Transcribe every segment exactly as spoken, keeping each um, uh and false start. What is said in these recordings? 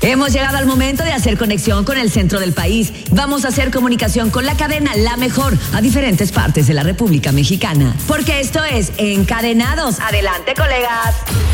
Hemos llegado al momento de hacer conexión con el centro del país. Vamos a hacer comunicación con la cadena La Mejor a diferentes partes de la República Mexicana. Porque esto es Encadenados. Adelante, colegas.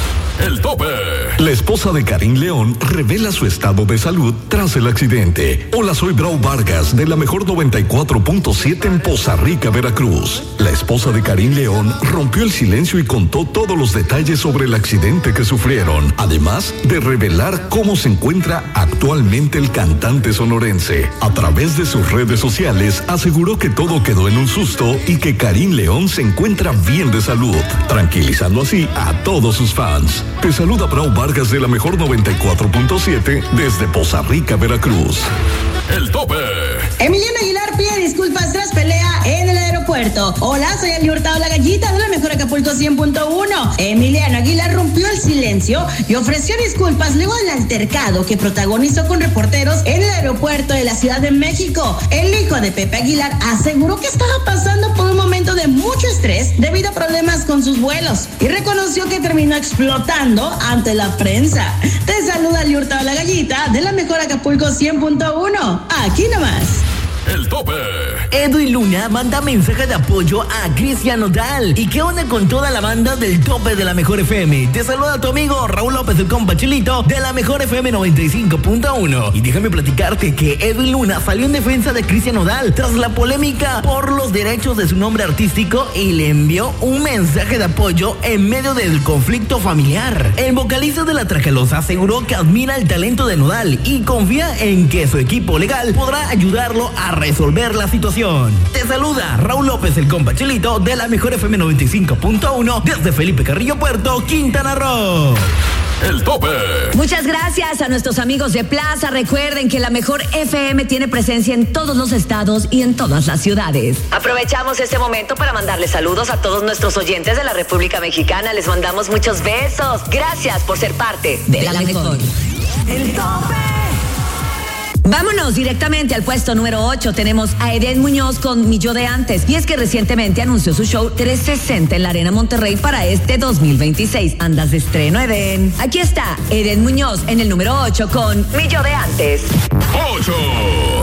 El tope. La esposa de Karim León revela su estado de salud tras el accidente. Hola, soy Brau Vargas de La Mejor noventa y cuatro punto siete en Poza Rica, Veracruz. La esposa de Karim León rompió el silencio y contó todos los detalles sobre el accidente que sufrieron, además de revelar cómo se encuentra actualmente el cantante sonorense. A través de sus redes sociales aseguró que todo quedó en un susto y que Karim León se encuentra bien de salud, tranquilizando así a todos sus fans. Te saluda Brau Vargas de La Mejor noventa y cuatro punto siete desde Poza Rica, Veracruz. El tope. Emiliano Aguilar pide disculpas tras pelea en el aeropuerto. Hola, soy Ali Hurtado, la gallita de La Mejor Acapulco cien punto uno. Emiliano Aguilar rompió el silencio y ofreció disculpas luego del altercado que protagonizó con reporteros en el aeropuerto de la Ciudad de México. El hijo de Pepe Aguilar aseguró que estaba pasando por un momento de mucho estrés debido a problemas con sus vuelos y reconoció que terminó explotando ante la prensa. Te saluda Ali Hurtado, la gallita de La Mejor Acapulco cien punto uno. Aquí nomás. El tope. Edwin Luna manda mensaje de apoyo a Cristian Nodal. ¿Y qué onda con toda la banda del tope de La Mejor F M? Te saluda tu amigo Raúl López, el compa Chilito de La Mejor F M noventa y cinco punto uno. Y déjame platicarte que Edwin Luna salió en defensa de Cristian Nodal tras la polémica por los derechos de su nombre artístico y le envió un mensaje de apoyo en medio del conflicto familiar. El vocalista de La Tracalosa aseguró que admira el talento de Nodal y confía en que su equipo legal podrá ayudarlo a resolver la situación. Te saluda Raúl López, el compa Chilito de La Mejor F M noventa y cinco punto uno desde Felipe Carrillo Puerto, Quintana Roo. El tope. Muchas gracias a nuestros amigos de Plaza. Recuerden que La Mejor F M tiene presencia en todos los estados y en todas las ciudades. Aprovechamos este momento para mandarles saludos a todos nuestros oyentes de la República Mexicana. Les mandamos muchos besos. Gracias por ser parte de, de La, la mejor. mejor. El tope. Vámonos directamente al puesto número ocho. Tenemos a Eden Muñoz con Mi Yo de Antes. Y es que recientemente anunció su show trescientos sesenta en la Arena Monterrey para este dos mil veintiséis. Andas de estreno, Eden. Aquí está Eden Muñoz en el número ocho con Mi Yo de Antes. ocho.